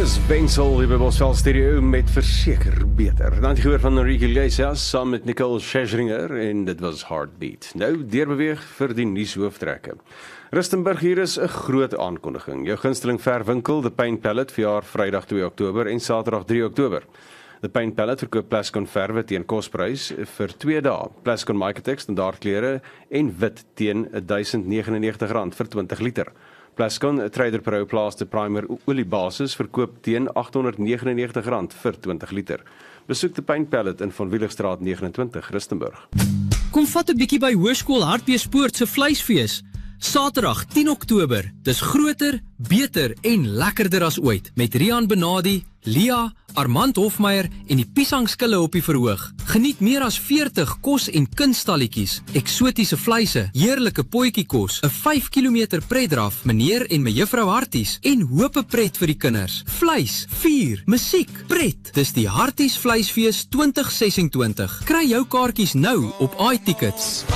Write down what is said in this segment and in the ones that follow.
Dis Bensel hier by Bosveld Stereo met verseker beter. Dan het jy gehoor van Enrique Iglesias saam met Nicole Scherzinger en dit was Heartbeat. Nou, deurbeweeg vir die nuushooftrekke. Rustenburg hier is 'n groot aankondiging. Jou gunsteling verwinkel, The Paint Palette, verjaar Vrydag 2 Oktober en Saterdag 3 Oktober. The Paint Palette verkoop Plascon verwe teen kosprys vir 2 dae. Plascon Microtex standaardklere en wit teen R1099 vir 20 liter. Plascon Trader Pro Plaster Primer oliebasis verkoop teen R899 vir 20 liter. Besoek die Paint Palette in Van Wieligstraat 29, Rustenburg. Kom vat 'n bietjie by Hoërskool Hartbeespoort se vleisfees. Saterdag 10 Oktober. Dis groter, beter en lekkerder as ooit met Rian Benadi, Lia, Armand Hofmeyer en die piesangskille op die verhoog. Geniet meer as 40 kos- en kunstalletjies, eksotiese vleise, heerlike potjiekos, 'n 5 km pretdraf, meneer en mejuffrou Harties en hope pret vir die kinders. Vleis, vuur, musiek, pret. Dis die Harties Vleisfees 2026. Kry jou kaartjies nou op iTickets.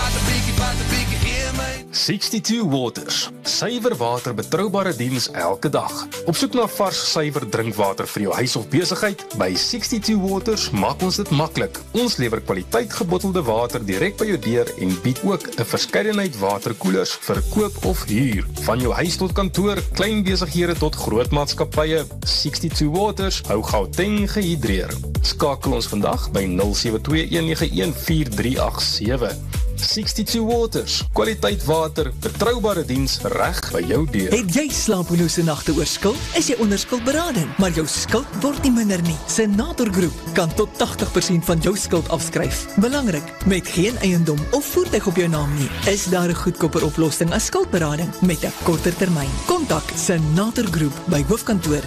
62 Waters, suiwer water betroubare diens elke dag. Op soek na vars suiwer drinkwater vir jou huis of besigheid? By 62 Waters maak ons dit maklik. Ons lewer kwaliteit gebottelde water direk by jou deur en bied ook 'n verskeidenheid waterkoelers vir koop of huur. Van jou huis tot kantoor, klein besighede tot groot maatskappye, 62 Waters hou Gauteng gehidreer. Skakel ons vandag by 0721914387. 62 Waters, kwaliteit water, betroubare diens reg by jou deur. Het jy slapelose nagte oor skuld? Is jy onder skuldberading, maar jou skuld word nie minder nie? Senator Groep kan tot 80% van jou skuld afskryf. Belangrik, met geen eiendom of voertuig op jou naam nie, is daar 'n goedkoper oplossing as skuldberading met 'n korter termyn. Kontak Senator Groep by hoofkantoor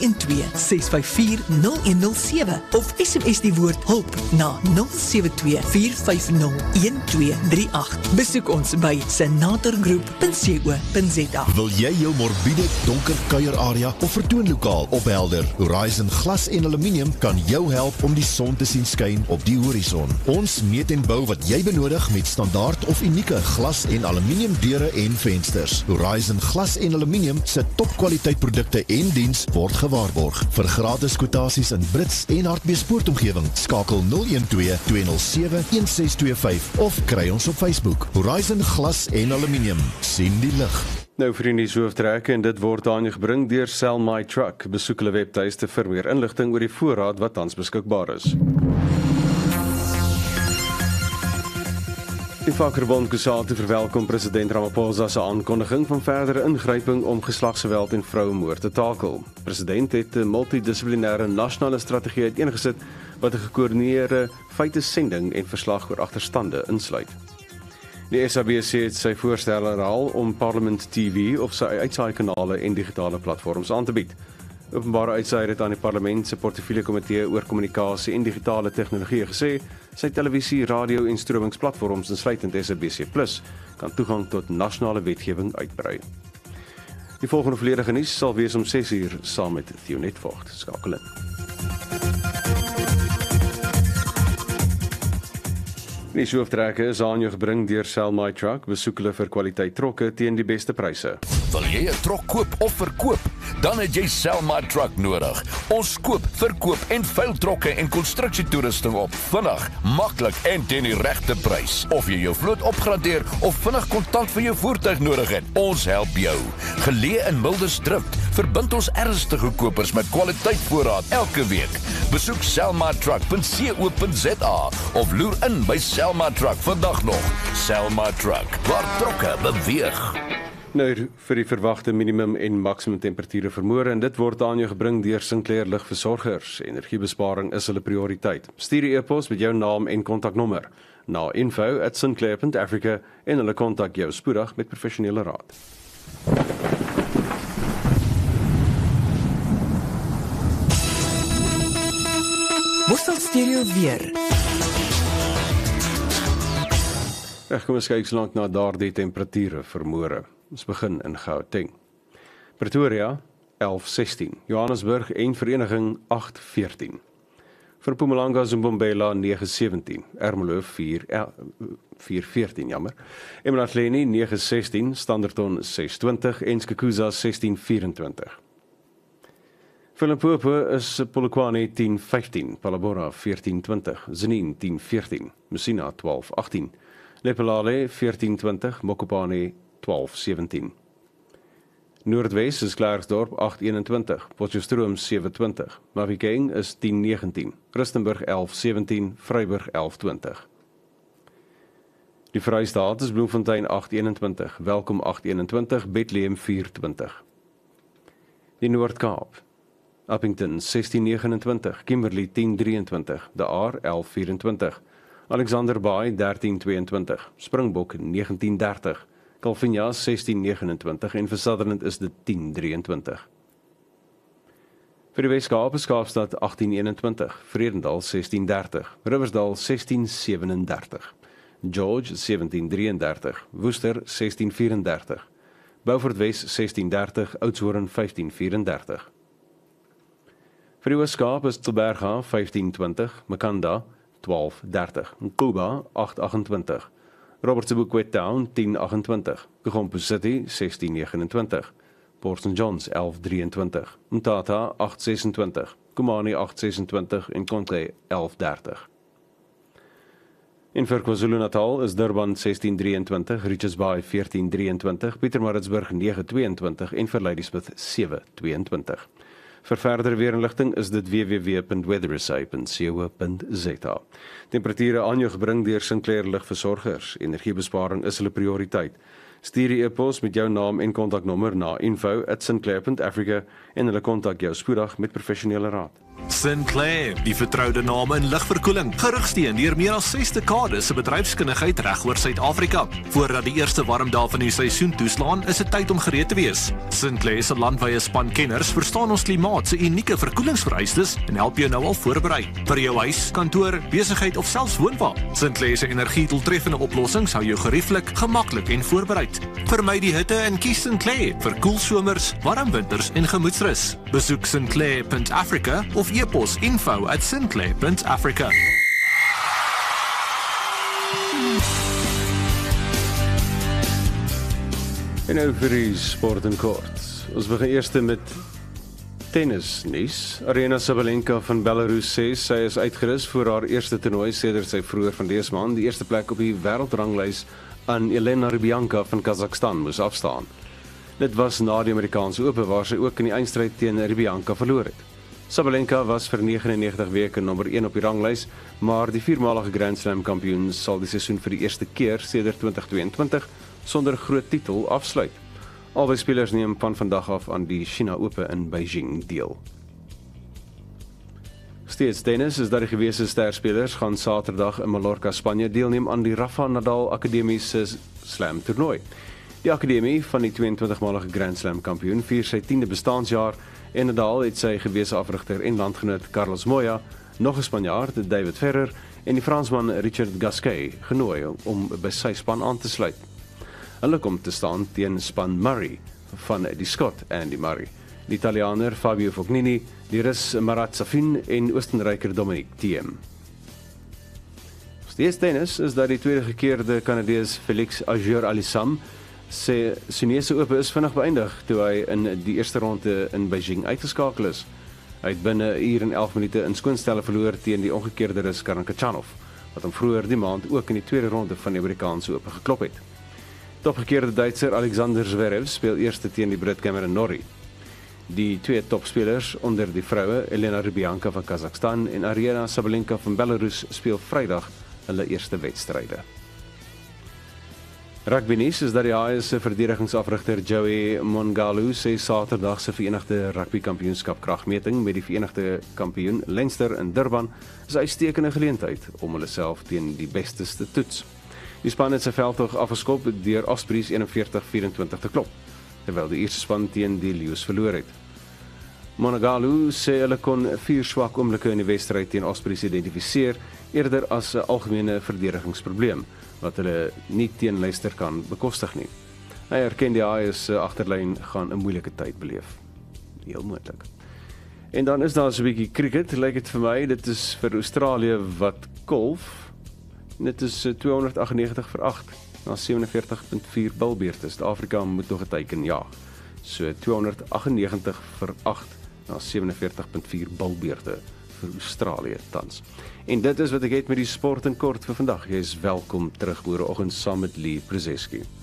012-654-0107 of SMS die woord hulp na 072-450-1238. Besoek ons by senatorgroep.co.za. Wil jy jou morbiede donker kuierarea of vertoonlokaal ophelder? Horizon Glas en Aluminium kan jou help om die son te sien skyn op die horison. Ons meet en bou wat jy benodig met standaard of unieke glas en aluminium deure en vensters. Horizon Glas en Aluminium se topkwaliteit produkte en diens word gewaarborg. Vir gratis kwotasies in Brits en Hartbeespoortomgewing, skakel 012-207-1625 of kry ons op Facebook. Horizon Glas en Aluminium. Sien die lig. Nou vir die nuushooftrekke en dit word aan jou gebring deur Sell My Truck. Besoek hulle webtuiste vir meer inligting oor die voorraad wat tans beskikbaar is. Die Vakverbond Kusatu verwelkom president Ramaphosa se aankondiging van verdere ingryping om geslagsgeweld en vrouemoord te takel. President het 'n multidissiplinêre nasionale strategie uiteengesit wat 'n gekoördineerde feitesending en verslag oor agterstande insluit. Die SABC het sy voorstel herhaal om Parlement TV op sy uitsaaikanale en digitale platforms aan te bied. Openbare uitsaaier het aan die parlement se portefeuljekomitee oor kommunikasie en digitale tegnologie gesê, sy televisie, radio en stromingsplatforms insluitend SABC+ kan toegang tot nasionale wetgewing uitbrei. Die volgende volledige nuus sal wees om 6:00 saam met Theonet Vogt. Skakel in. Die nuushooftrekke is aan jou gebring deur Sell My Truck. Besoek hulle vir kwaliteit trokke teen die beste pryse. Wil jy 'n trok koop of verkoop? Dan het jy Sell My Truck nodig. Ons koop, verkoop en veil trokke en konstruksietoerusting op. Vinnig, maklik en teen die regte prys. Of jy jou vloot opgradeer of vinnig kontant vir jou voertuig nodig het, ons help jou. Geleë in Mildersdrift, verbind ons ernstige kopers met kwaliteit voorraad elke week. Besoek sellmytruck.co.za of loer in by Sell My Truck vandag nog. Sell My Truck, waar trokke beweeg. Nou vir die verwagte minimum en maksimum temperature vermoere en dit word aan jou gebring deur Sinclair Ligversorgers. Energiebesparing is hulle prioriteit. Stuur 'n e-pos met jou naam en kontaknommer na info@sinclair.africa en hulle kontak jou spoedig met professionele raad. Bosveld Stereo weer. Kom ons kyk so lank na daardie temperature vermoere. Ons begin in Gauteng. Pretoria 11:16, Johannesburg en Vereniging 8:14. Vir Mpumalanga Zimbombela 9:17, Ermelo 4:14 jammer. Emalahleni 9:16, Standerton 6:20 en Skukuza 16:24. Limpopo is Polokwane 10-15, Palabora 14-20, Zenine 10-14, Messina 12-18, Lepelale 14-20, Mokopane 12-17. Noordwes is Klerksdorp 8-21, Potchefstroom 7-20, Mafeking is 10-19, Rustenburg 11-17, Vryburg 11-20. Die Vrystaat is Bloemfontein 8-21, Welkom 8-21, Bethlehem 4-20. Die Noord-Kaap, Appington 16-29, Kimberley 10-23, De Aar 11-24, Alexander Baai 13-22, Springbok 19-30, Calvinia 16-29 en vir Sutherland is dit 10-23. Vir die Weskaap is Kaapstad 18-21, Vredendal 16-30, Riversdal 16-37, George 17-33, Woester 16-34, Beaufort Wes 16-30, Oudtshoorn 15-34. Vir die Ooskaap is Tilberga 15-20, Makanda 12-30, Kuba 8-28, Robert Sebokwe Town 10-28, Kagompo City 16-29, Port St. John's 11-23, Mthatha 8-26, Kumani 8-26 en Contré 11-30. En vir KwaZulu-Natal is Durban 16-23, Richards Bay 14-23, Pietermaritzburg 9-22 en vir Ladysmith 7-22. Vir verdere weerinligting is dit www.weatherisa.co.za. Temperature aan jou gebring deur Sinclair Ligversorgers. Energiebesparing is hulle prioriteit. Stuur die e-pos met jou naam en kontaknommer na info@sinclair.africa en hulle kontak jou spoedig met professionele raad. Sinclair, die vertroude naam in ligverkoeling, gerigsteen deur meer as 6 dekades se bedryfskundigheid reg oor Suid-Afrika. Voordat die eerste warm dae van die seisoen toeslaan, is dit tyd om gereed te wees. Sinclair se landwyse span kenners verstaan ons klimaat se unieke verkoelingsvereistes en help jou nou al voorberei vir jou huis, kantoor, besigheid of selfs woonwa. Sinclair se energiedoeltreffende oplossings hou jou gerieflik, gemaklik en voorbereid. Vermy die hitte en kies Sinclair vir koel somers, warm winters en gemoedsrus. Besoek sinclair.africa of e-pos info@sinclair.africa. En nou vir die sport en kort. Ons begin eers met tennisnuus. Aryna Sabalenka van Belarus sê sy is uitgerus vir haar eerste toernooi sedert sy vroeër van dese maand die eerste plek op die wêreldranglys aan Elena Rybakina van Kazakhstan moes afstaan. Dit was na die Amerikaanse Ope waar sy ook in die eindstryd teen Rybakina verloor het. Sabalenka was vir 99 weke nommer 1 op die ranglys, maar die viermalige Grand Slam kampioen sal die seisoen vir die eerste keer sedert 2022 sonder groot titel afsluit. Albei spelers neem van vandag af aan die China Ope in Beijing deel. Steeds tennis is dat die gewese sterspelers gaan Saterdag in Mallorca, Spanje deelneem aan die Rafa Nadal Akademiese Slam toernooi. Die akademie van die 22-malige Grand Slam kampioen vier sy 10de bestaanjaar en Nadal het sy gewese afrigter en landgenoot Carlos Moya, nog 'n Spanjaard, David Ferrer en die Fransman Richard Gasquet genooi om by sy span aan te sluit. Hulle kom te staan teen span Murray van die Skot Andy Murray, die Italianer Fabio Fognini, die Rus Marat Safin en Oostenryker Dominic Thiem. Steeds tennis is dat die tweede gekeerde Kanadees Felix Auger-Aliassime sy Chinese Ope is vinnig beëindig toe hy in die eerste ronde in Beijing uitgeskakel is. Hy het binne 1 uur en 11 minute in skoonstelle verloor teen die omgekeerde Rus Karen Khachanov, wat hom vroeër die maand ook in die tweede ronde van die Amerikaanse Ope geklop het. Topgekeerde Duitser Alexander Zverev speel eerste teen die Brit Cameron Norrie. Die twee topspelers onder die vroue, Elena Rybakina van Kazakhstan en Aryna Sabalenka van Belarus, speel Vrydag hulle eerste wedstryde. Rugbynuus is dat die Haie se verdedigingsafrigter Joey Mongalu sê Saterdag se Verenigde Rugby Kampioenskap kragmeting met die Verenigde Kampioen Leinster in Durban is 'n uitstekende geleentheid om hulle self teen die bestes te toets. Die span het sy veldtog afgeskop deur Ospreys 41-24 te klop, terwyl die eerste span teen die Lions verloor het. Monagalu sê hulle kon 4 swak oomblikke in die wedstryd teen Ospreys identifiseer, eerder as 'n algemene verdedigingsprobleem wat hulle nie teen Leicester kan bekostig nie. Hy erken die Haie se agterlyn gaan 'n moeilike tyd beleef. Heel moontlik. En dan is daar so 'n bietjie cricket, lyk dit vir my. Dit is vir Australië wat golf. Dit is 298-8 na 47.4 bilbeerte. Suid-Afrika moet nog 'n teiken jaag. So 298-8 na 47.4 bilbeerte vir Australië tans. En dit is wat ek het met die sport in kort vir vandag. Jy is welkom terug môreoggend saam met Lee Prezeski.